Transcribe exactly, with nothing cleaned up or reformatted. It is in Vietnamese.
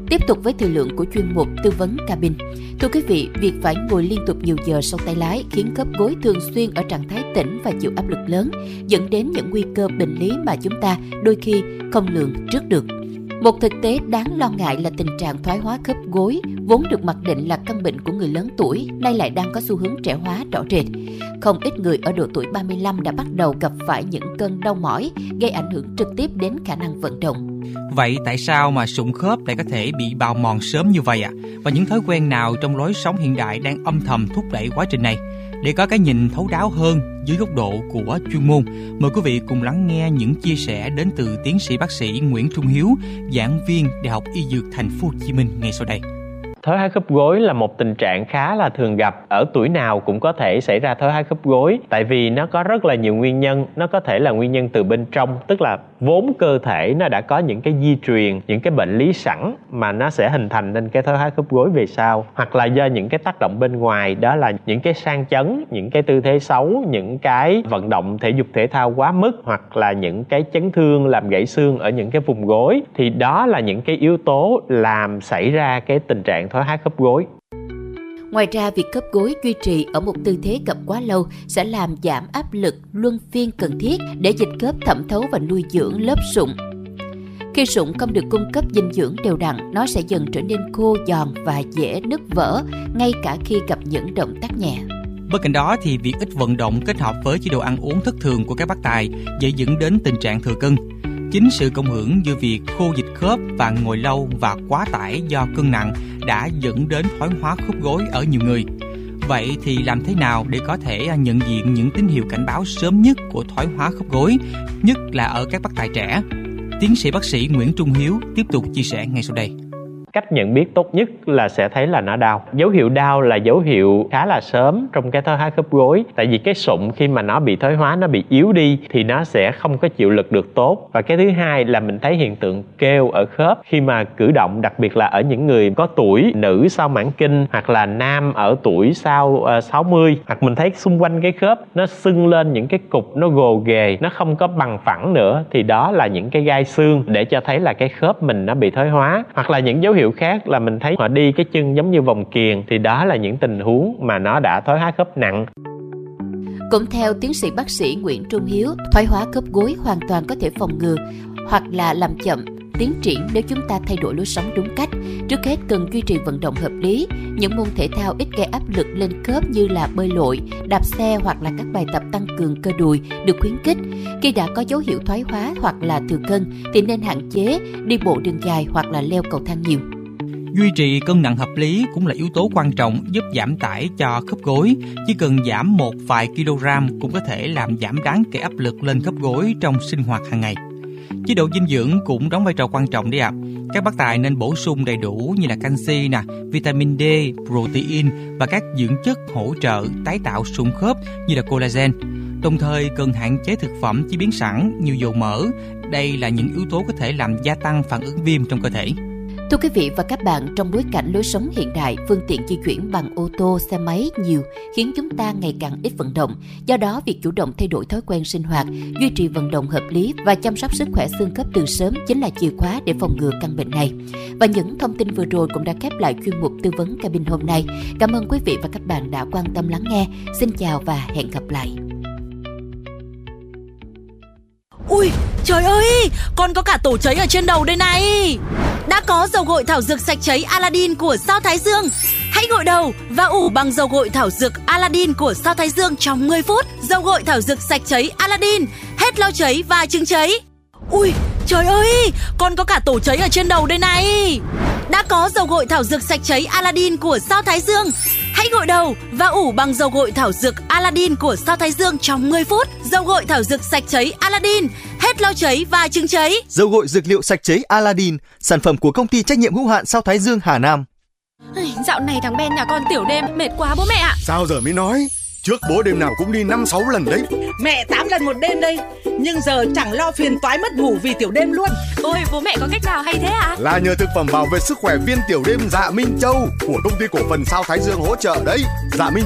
Tiếp tục với thời lượng của chuyên mục tư vấn cabin. Thưa quý vị, việc phải ngồi liên tục nhiều giờ sau tay lái khiến khớp gối thường xuyên ở trạng thái tĩnh và chịu áp lực lớn, dẫn đến những nguy cơ bệnh lý mà chúng ta đôi khi không lường trước được. Một thực tế đáng lo ngại là tình trạng thoái hóa khớp gối, vốn được mặc định là căn bệnh của người lớn tuổi, nay lại đang có xu hướng trẻ hóa rõ rệt. Không ít người ở độ tuổi ba mươi lăm đã bắt đầu gặp phải những cơn đau mỏi, gây ảnh hưởng trực tiếp đến khả năng vận động. Vậy tại sao mà sụn khớp lại có thể bị bào mòn sớm như vậy ạ? À? Và những thói quen nào trong lối sống hiện đại đang âm thầm thúc đẩy quá trình này? Để có cái nhìn thấu đáo hơn dưới góc độ của chuyên môn, mời quý vị cùng lắng nghe những chia sẻ đến từ tiến sĩ bác sĩ Nguyễn Trung Hiếu, giảng viên Đại học Y Dược Thành phố Hồ Chí Minh ngay sau đây. Thoái hóa khớp gối là một tình trạng khá là thường gặp, ở tuổi nào cũng có thể xảy ra thoái hóa khớp gối, tại vì nó có rất là nhiều nguyên nhân. Nó có thể là nguyên nhân từ bên trong, tức là vốn cơ thể nó đã có những cái di truyền, những cái bệnh lý sẵn mà nó sẽ hình thành nên cái thoái hóa khớp gối về sau, hoặc là do những cái tác động bên ngoài, đó là những cái sang chấn, những cái tư thế xấu, những cái vận động thể dục thể thao quá mức, hoặc là những cái chấn thương làm gãy xương ở những cái vùng gối. Thì đó là những cái yếu tố làm xảy ra cái tình trạng thoái hóa khớp gối. Ngoài ra, việc khớp gối duy trì ở một tư thế gập quá lâu sẽ làm giảm áp lực luân phiên cần thiết để dịch khớp thẩm thấu và nuôi dưỡng lớp sụn. Khi sụn không được cung cấp dinh dưỡng đều đặn, nó sẽ dần trở nên khô giòn và dễ nứt vỡ, ngay cả khi gặp những động tác nhẹ. Bên cạnh đó thì việc ít vận động kết hợp với chế độ ăn uống thất thường của các bác tài dễ dẫn đến tình trạng thừa cân. Chính sự cộng hưởng giữa việc khô dịch khớp và ngồi lâu và quá tải do cân nặng đã dẫn đến thoái hóa khớp gối ở nhiều người. Vậy thì làm thế nào để có thể nhận diện những tín hiệu cảnh báo sớm nhất của thoái hóa khớp gối, nhất là ở các bác tài trẻ? Tiến sĩ bác sĩ Nguyễn Trung Hiếu tiếp tục chia sẻ ngay sau đây. Cách nhận biết tốt nhất là sẽ thấy là nó đau. Dấu hiệu đau là dấu hiệu khá là sớm trong cái thoái hóa khớp gối. Tại vì cái sụn khi mà nó bị thoái hóa, nó bị yếu đi thì nó sẽ không có chịu lực được tốt. Và cái thứ hai là mình thấy hiện tượng kêu ở khớp khi mà cử động, đặc biệt là ở những người có tuổi, nữ sau mãn kinh hoặc là nam ở tuổi sau uh, sáu mươi. Hoặc mình thấy xung quanh cái khớp nó sưng lên những cái cục, nó gồ ghề, nó không có bằng phẳng nữa, thì đó là những cái gai xương để cho thấy là cái khớp mình nó bị thoái hóa. Hoặc là những dấu hiệu khác là mình thấy họ đi cái chân giống như vòng kiềng, thì đó là những tình huống mà nó đã thoái hóa khớp nặng. Cũng theo tiến sĩ bác sĩ Nguyễn Trung Hiếu, thoái hóa khớp gối hoàn toàn có thể phòng ngừa hoặc là làm chậm tiến triển nếu chúng ta thay đổi lối sống đúng cách. Trước hết cần duy trì vận động hợp lý. Những môn thể thao ít gây áp lực lên khớp như là bơi lội, đạp xe hoặc là các bài tập tăng cường cơ đùi được khuyến khích. Khi đã có dấu hiệu thoái hóa hoặc là thừa cân thì nên hạn chế đi bộ đường dài hoặc là leo cầu thang nhiều. Duy trì cân nặng hợp lý cũng là yếu tố quan trọng giúp giảm tải cho khớp gối. Chỉ cần giảm một vài kg cũng có thể làm giảm đáng kể áp lực lên khớp gối trong sinh hoạt hàng ngày. Chế độ dinh dưỡng cũng đóng vai trò quan trọng đấy ạ. À. Các bác tài nên bổ sung đầy đủ như là canxi, nè, vitamin D, protein và các dưỡng chất hỗ trợ tái tạo sụn khớp như là collagen. Đồng thời cần hạn chế thực phẩm chế biến sẵn như dầu mỡ. Đây là những yếu tố có thể làm gia tăng phản ứng viêm trong cơ thể. Thưa quý vị và các bạn, trong bối cảnh lối sống hiện đại, phương tiện di chuyển bằng ô tô, xe máy nhiều khiến chúng ta ngày càng ít vận động. Do đó, việc chủ động thay đổi thói quen sinh hoạt, duy trì vận động hợp lý và chăm sóc sức khỏe xương khớp từ sớm chính là chìa khóa để phòng ngừa căn bệnh này. Và những thông tin vừa rồi cũng đã khép lại chuyên mục tư vấn cabin hôm nay. Cảm ơn quý vị và các bạn đã quan tâm lắng nghe. Xin chào và hẹn gặp lại. Ui, trời ơi, con có cả tổ cháy ở trên đầu đây này. Đã có dầu gội thảo dược sạch cháy Aladdin của Sao Thái Dương. Hãy gội đầu và ủ bằng dầu gội thảo dược Aladdin của Sao Thái Dương trong mười phút. Dầu gội thảo dược sạch cháy Aladdin, hết lau cháy và chứng cháy. Ui, trời ơi, con có cả tổ cháy ở trên đầu đây này. Đã có dầu gội thảo dược sạch cháy Aladdin của Sao Thái Dương. Hãy gội đầu và ủ bằng dầu gội thảo dược Aladdin của Sao Thái Dương trong mười phút. Dầu gội thảo dược sạch cháy Aladdin, hết lau cháy và chứng cháy. Dầu gội dược liệu sạch cháy Aladdin, sản phẩm của công ty trách nhiệm hữu hạn Sao Thái Dương Hà Nam. Dạo này thằng Ben nhà con tiểu đêm mệt quá bố mẹ ạ. Sao giờ mới nói? Trước bố đêm nào cũng đi năm sáu lần đấy. Mẹ tám lần một đêm đây. Nhưng giờ chẳng lo phiền toái mất ngủ vì tiểu đêm luôn. Ôi bố mẹ có cách nào hay thế ạ? Là nhờ thực phẩm bảo vệ sức khỏe viên tiểu đêm Dạ Minh Châu của công ty cổ phần Sao Thái Dương hỗ trợ đấy. Dạ Minh